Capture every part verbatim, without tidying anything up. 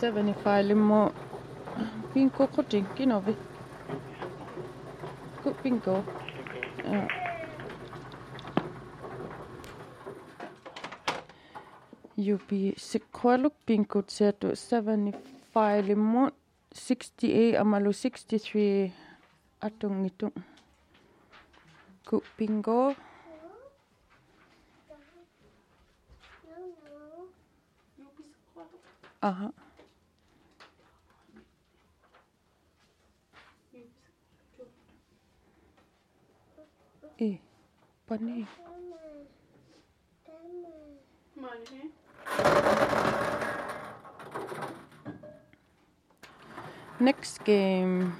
seventy-five limo pinko koting kinovi. Ku pinko. Ja. Jupi sikkualuk pinko tsiatu seventy-five limo sixty-eight amalu sixty-three atung itu. Ku pinko. Aha. Eh, pani. Next game.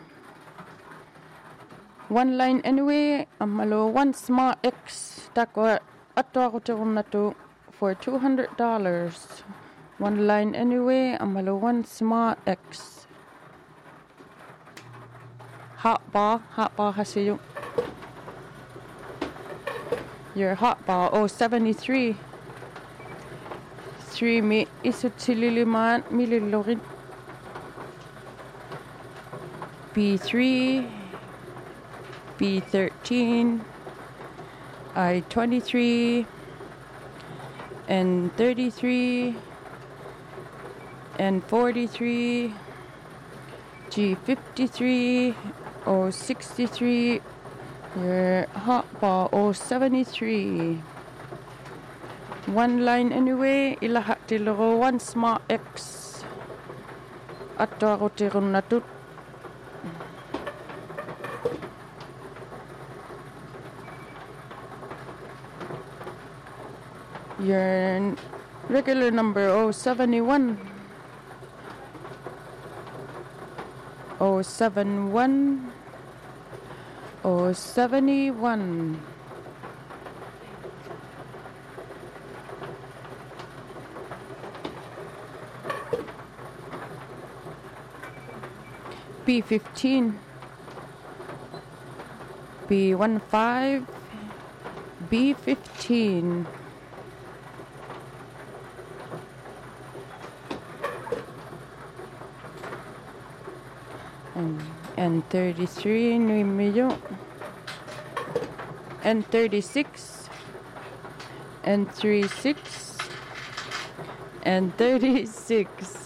One line anyway. Amalo one smart X. Tako ato ako tirunatu for two hundred dollars. One line anyway. Amalo one smart X. Hot bar. Hot bar hasiyo. Your hot bar. Oh, seventy-three. Three mi isutililiman mililorin. B three. B thirteen. I twenty-three. And thirty-three. And forty-three. G fifty-three. O sixty-three. Your hot bar. O seventy-three. One line anyway. Ilahat tilaro one smart X. Ato ako tirun natut. Your regular number oh seventy-one. oh seventy-one. oh seventy-one. B fifteen. B fifteen. B fifteen. And, and thirty-three numero. And thirty-six. And thirty-six. And thirty-six.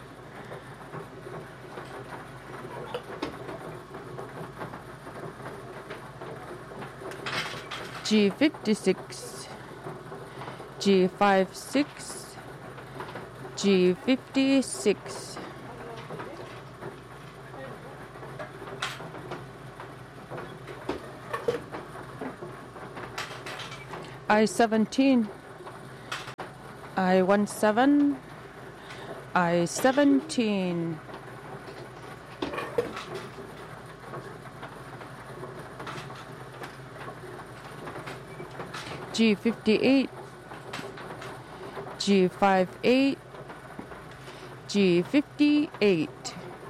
G fifty-six. G fifty-six. G fifty-six. I seventeen. I seventeen. I seventeen. G fifty-eight. G fifty-eight. G fifty-eight.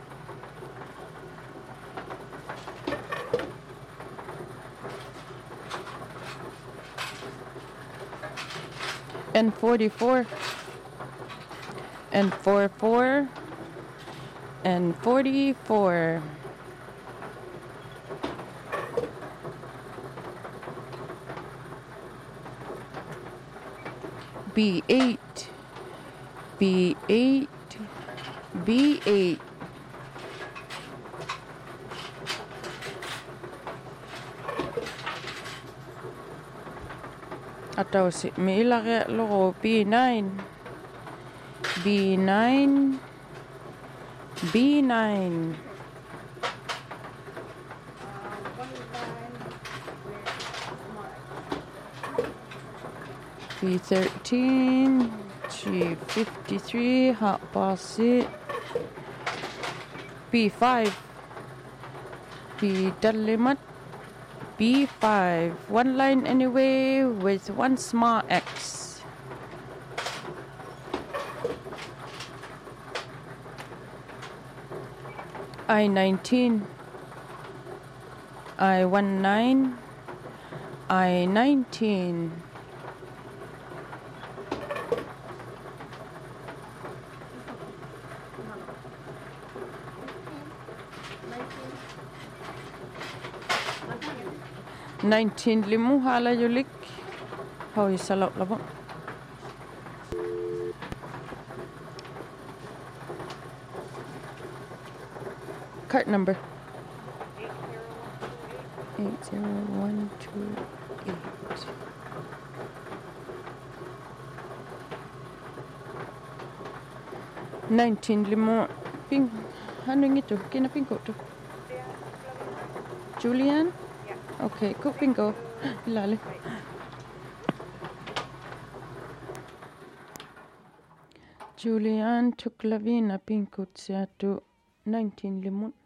And forty-four. And forty-four. And forty-four. B eight. B eight. B eight. Atau si milare logo B nine. B nine. B nine. B thirteen. G fifty-three. Hot boss it. B five. B dalimat. B five. One line anyway with one small X. I nineteen. I nineteen. I nineteen. nineteen limu hala yulik. Hoi salok labo. Cart number. eight zero one two eight. nineteen limu. Ping. Ano ngito? Kinapingko to. Julian? Yeah. Okay, cook bingo. Ilali. Julian took Lavina Pinkut to nineteen limon.